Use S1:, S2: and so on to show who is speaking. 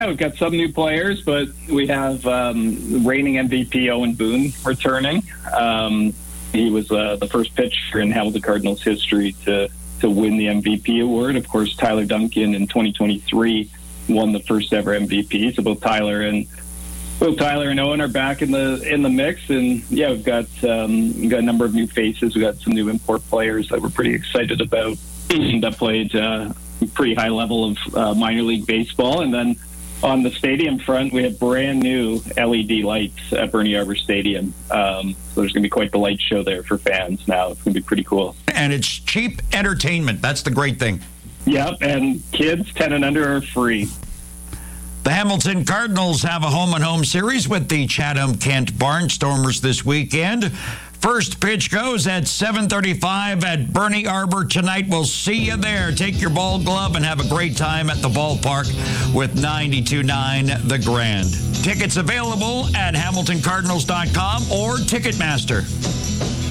S1: we've got some new players, but we have reigning MVP Owen Boone returning. He was the first pitcher in Hamilton Cardinals history to win the MVP award. Of course, Tyler Duncan in 2023 won the first ever MVP. So both Tyler and Owen are back in the mix, and we've got a number of new faces. We got some new import players that we're pretty excited about that played pretty high level of minor league baseball. And then on the stadium front, we have brand new LED lights at Bernie Arbor Stadium. So there's going to be quite the light show there for fans now. It's going to be pretty cool.
S2: And it's cheap entertainment. That's the great thing.
S1: Yep, and kids 10 and under are free.
S2: The Hamilton Cardinals have a home-and-home series with the Chatham-Kent Barnstormers this weekend. First pitch goes at 7:35 at Bernie Arbor tonight. We'll see you there. Take your ball glove and have a great time at the ballpark with 92.9 The Grand. Tickets available at HamiltonCardinals.com or Ticketmaster.